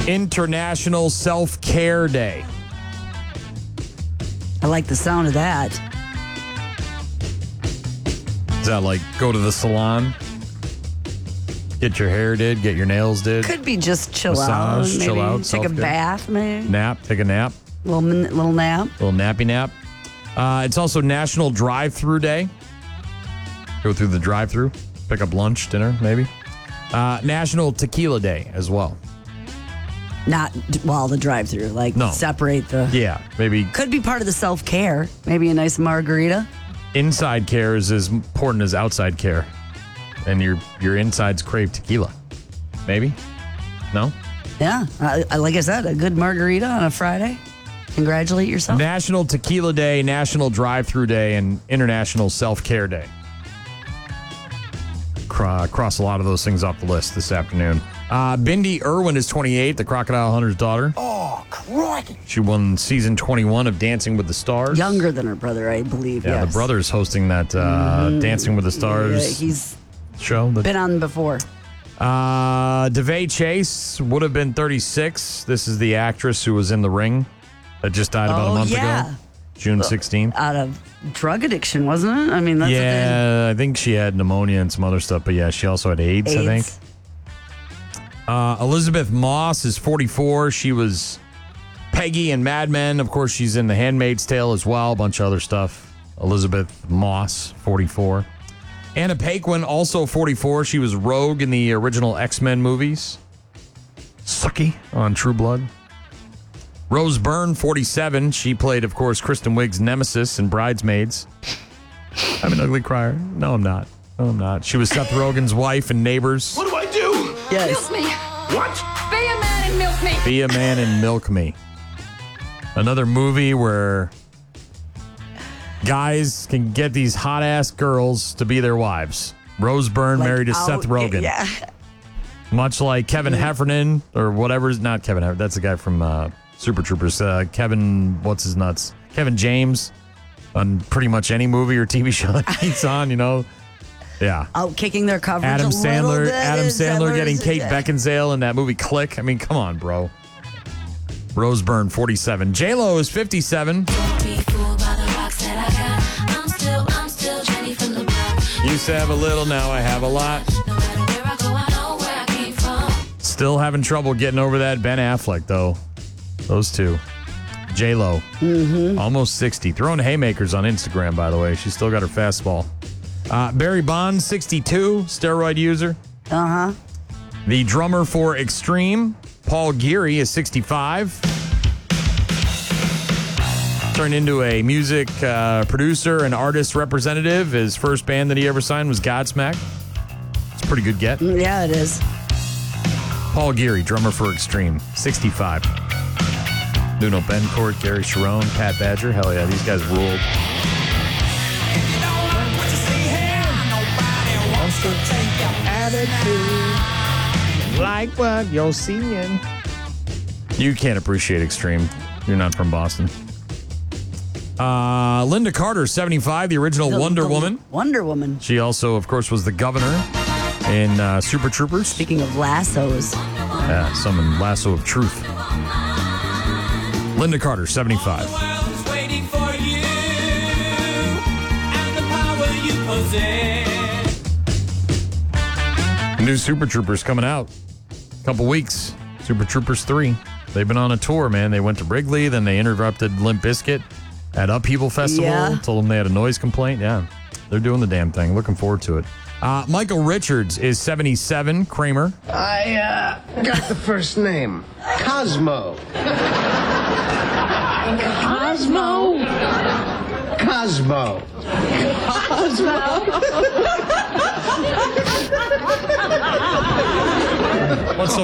International Self-Care Day. I like the sound of that. Is that like go to the salon, get your hair did, get your nails did? Could be just chill Massage, out. Maybe chill out, take a self-care. bath, maybe. Nap, take a nap. Little nap. Little nappy nap. It's also National Drive-Thru Day. Go through the drive-thru, pick up lunch, dinner, maybe. National Tequila Day as well. Not while the drive-through. Like, No. separate the... Yeah, maybe Could be part of the self-care. Maybe a nice margarita. inside care is as important as outside care. And your insides crave tequila. Maybe? No? Yeah. Like I said, a good margarita on a Friday. Congratulate yourself. National Tequila Day, National Drive-Thru Day, and International Self-Care Day. Cross a lot of those things off the list this afternoon. Bindi Irwin is 28, the Crocodile Hunter's daughter. Oh, crikey. She won season 21 of Dancing with the Stars. Younger than her brother, I believe. Yeah, yes. the brother's hosting that Dancing with the Stars Yeah, he's show. been on before. DeVay Chase would have been 36. This is the actress who was in The Ring that just died about a month ago. June 16th. Out of drug addiction, wasn't it? I mean, that's Yeah, I think she had pneumonia and some other stuff, but yeah, she also had AIDS, I think. Elizabeth Moss is 44. She was Peggy in Mad Men. Of course, she's in The Handmaid's Tale as well, a bunch of other stuff. Elizabeth Moss, 44. Anna Paquin, also 44. She was Rogue in the original X-Men movies. Sucky on True Blood. Rose Byrne, 47. She played, of course, Kristen Wiig's nemesis in Bridesmaids. I'm an ugly crier. No, I'm not. No, I'm not. She was Seth Rogen's wife in Neighbors. What do I do? Yes. Milk me. What? Be a man and milk me. Be a Man and Milk Me. Another movie where guys can get these hot-ass girls to be their wives. Rose Byrne married to Seth Rogen. Yeah. Much like Kevin Heffernan, or whatever. Not Kevin Heffernan. That's the guy from Super Troopers. Kevin, what's his nuts? Kevin James on pretty much any movie or TV show that he's on, you know. Yeah. Out kicking their coverage Adam a little Sandler. bit. Adam Sandler getting Kate Yeah. Beckinsale in that movie Click. I mean, come on, bro. Rose Byrne, 47. J-Lo is 57. Used to have a little, now I have a lot. Still having trouble getting over that Ben Affleck, though. Those two. J-Lo. Almost 60. Throwing haymakers on Instagram, by the way. She's still got her fastball. Barry Bonds, 62. Steroid user. Uh-huh. The drummer for Extreme, Paul Geary, is 65. Turned into a music producer and artist representative. His first band that he ever signed was Godsmack. It's a pretty good get. Yeah, it is. Paul Geary, drummer for Extreme, 65. Nuno Bencourt, Gary Sharon, Pat Badger. Hell yeah, these guys ruled. Like what you're seeing. You can't appreciate Extreme. You're not from Boston. Linda Carter, 75, the original Wonder Woman. Wonder Woman. She also, of course, was the governor in Super Troopers. Speaking of lassos. Yeah, summon Lasso of Truth. Linda Carter, 75. New Super Troopers coming out. Couple weeks. Super Troopers 3. They've been on a tour, man. They went to Wrigley, then they interrupted Limp Bizkit at Upheaval Festival. Yeah. Told them they had a noise complaint. Yeah, they're doing the damn thing. Looking forward to it. Michael Richards is 77. Kramer. I got the first name. Cosmo. Cosmo. Cosmo. What's so